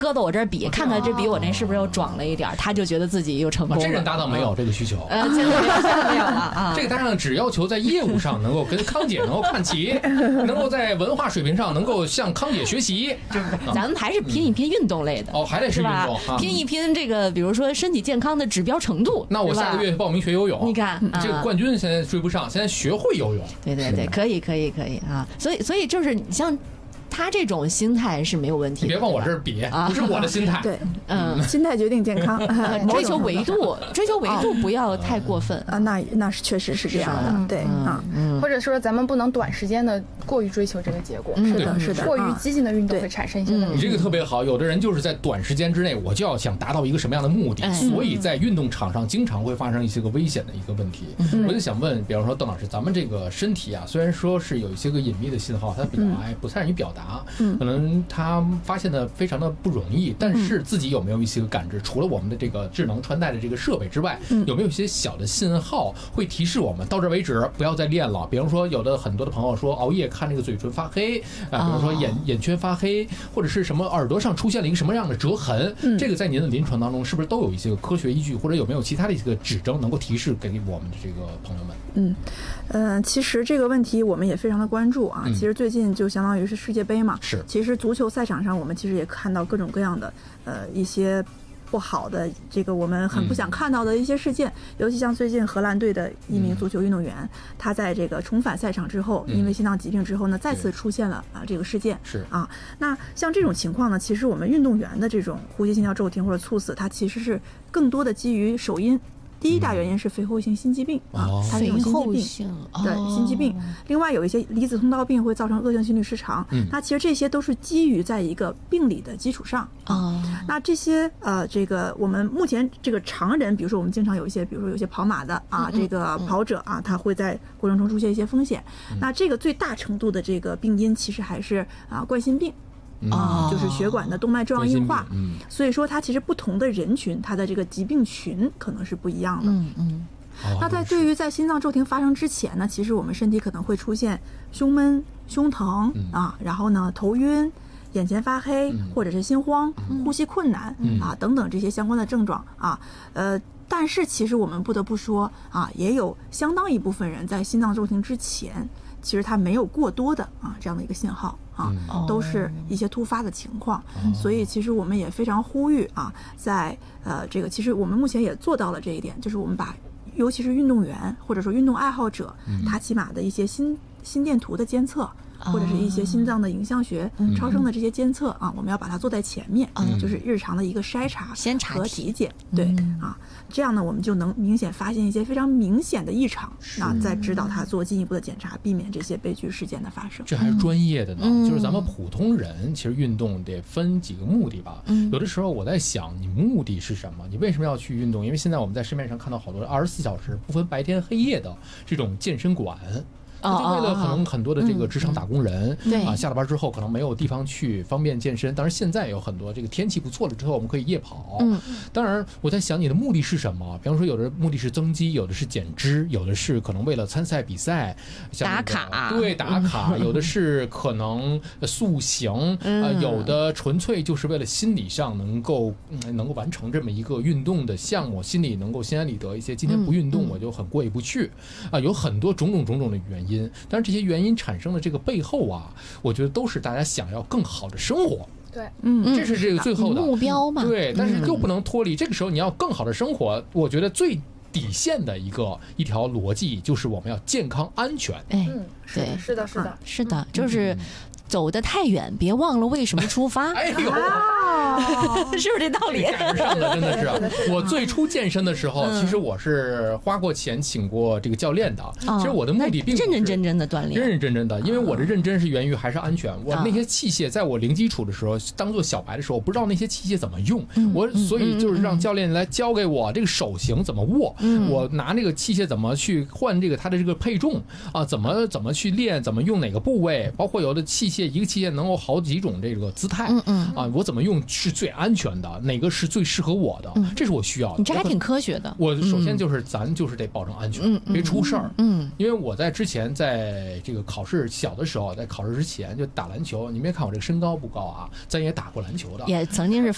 搁到我这儿比，看看这比我那是不是又壮了一点，他就觉得自己又成功了。 真人搭档没有这个需求， 现在没有了啊。 这个搭档只要求在业务上能够跟康姐能够看齐，能够在文化水平上能够向康姐学习。 咱们还是拼一拼运动类的还得是运动， 拼一拼这个，比如说身体健康的指标程度。 那我下个月报名学游泳， 你看这个冠军现在追不上，现在学会游泳。 对，可以啊。所以就是你像。他这种心态是没有问题的， 你别往我这儿比，不是我的心态。 对，心态决定健康。 追求维度不要太过分啊，那是确实是这样的，对啊， 或者说咱们不能短时间的过于追求这个结果， 是的， 过于激进的运动会产生一些问题。 你这个特别好，有的人就是在短时间之内，我就要想达到一个什么样的目的，所以在运动场上经常会发生一些个危险的一个问题。我就想问，比方说邓老师，咱们这个身体啊，虽然说是有一些个隐秘的信号，它不太善于表达。可能他发现的非常的不容易，但是自己有没有一些个感知？除了我们的这个智能穿戴的这个设备之外，有没有一些小的信号会提示我们到这为止，不要再练了？比方说，很多的朋友说熬夜看这个嘴唇发黑啊，比如说眼圈发黑，或者是什么耳朵上出现了一个什么样的折痕，这个在您的临床当中是不是都有一些个科学依据，或者有没有其他的一个指征能够提示给我们的这个朋友们？ 其实这个问题我们也非常的关注啊。其实最近就相当于是世界杯嘛， 是。 其实足球赛场上，我们其实也看到各种各样的一些不好的这个我们很不想看到的一些事件，尤其像最近荷兰队的一名足球运动员，他在这个重返赛场之后，因为心脏疾病之后呢，再次出现了这个事件。 是啊，那像这种情况呢，其实我们运动员的这种呼吸心跳骤停或者猝死，它其实是更多的基于首因。第一大原因是肥厚性心肌病它是一种心肌病，对心肌病。另外有一些离子通道病会造成恶性心律失常，那其实这些都是基于在一个病理的基础上那这些这个我们目前这个常人，比如说我们经常有一些，比如说有些跑马的这个跑者他会在过程中出现一些风险。那这个最大程度的这个病因其实还是冠心病。就是血管的动脉粥样硬化，所以说它其实不同的人群，它的这个疾病群可能是不一样的。那对于在心脏骤停发生之前呢，其实我们身体可能会出现胸闷、胸疼然后呢头晕、眼前发黑，或者是心慌、呼吸困难等等这些相关的症状但是其实我们不得不说也有相当一部分人在心脏骤停之前，其实它没有过多的这样的一个信号都是一些突发的情况。所以其实我们也非常呼吁在这个其实我们目前也做到了这一点，就是我们把尤其是运动员或者说运动爱好者，他起码的一些心电图的监测，或者是一些心脏的影像学、超声的这些监测我们要把它做在前面，就是日常的一个筛查和体检，对这样呢我们就能明显发现一些非常明显的异常，再指导他做进一步的检查，避免这些悲剧事件的发生。 这还是专业的呢，就是咱们普通人其实运动得分几个目的吧。有的时候我在想，你目的是什么？你为什么要去运动？因为现在我们在市面上看到好多24小时不分白天黑夜的这种健身馆。就为了可能很多的这个职场打工人下了班之后可能没有地方去方便健身，当然现在有很多这个天气不错了之后我们可以夜跑。当然我在想你的目的是什么？比方说有的目的是增肌，有的是减脂，有的是可能为了参赛比赛打卡， 对打卡，有的是可能塑形有的纯粹就是为了心理上能够完成这么一个运动的项目，心里能够心安理得一些，今天不运动我就很过意不去有很多种种的原因。但是这些原因产生的这个背后我觉得都是大家想要更好的生活。 对， 这是这个最后的目标嘛。 对，但是又不能脱离这个时候你要更好的生活，我觉得最底线的一条逻辑就是我们要健康安全。 对， 是的， 就是走得太远，别忘了为什么出发。 哎呦， 是不是这道理？ 赶上了，真的是。我最初健身的时候，其实我是花过钱请过这个教练的。其实我的目的并不是认真的锻炼， 认真的，因为我的认真是源于还是安全。我那些器械在我零基础的时候，当做小白的时候，我不知道那些器械怎么用，所以就是让教练来教给我这个手型怎么握，我拿那个器械怎么去换这个它的这个配重怎么去练，怎么用哪个部位，包括有的器械一个器械能够好几种这个姿态我怎么用是最安全的，哪个是最适合我的，这是我需要的。 你这还挺科学的。 我首先就是咱就是得保证安全，别出事儿。因为我在之前在这个考试小的时候，在考试之前就打篮球，你别看我这个身高不高咱也打过篮球的， 也曾经是